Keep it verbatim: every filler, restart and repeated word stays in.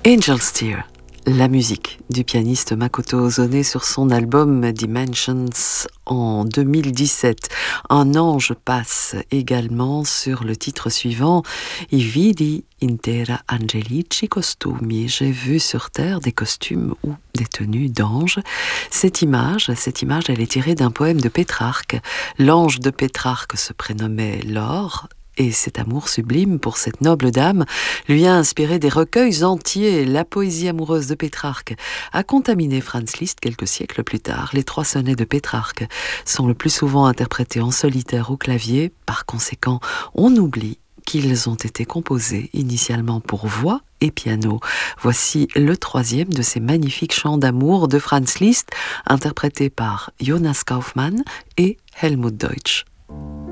Angel's Tear, la musique du pianiste Makoto Ozone sur son album Dimensions en deux mille dix-sept. Un ange passe également sur le titre suivant, I vidi in terra angelici costumi. J'ai vu sur terre des costumes ou des tenues d'anges. Cette image, cette image, elle est tirée d'un poème de Pétrarque. L'ange de Pétrarque se prénommait Laure. Et cet amour sublime pour cette noble dame lui a inspiré des recueils entiers. La poésie amoureuse de Pétrarque a contaminé Franz Liszt quelques siècles plus tard. Les trois sonnets de Pétrarque sont le plus souvent interprétés en solitaire au clavier. Par conséquent, on oublie qu'ils ont été composés initialement pour voix et piano. Voici le troisième de ces magnifiques chants d'amour de Franz Liszt, interprétés par Jonas Kaufmann et Helmut Deutsch.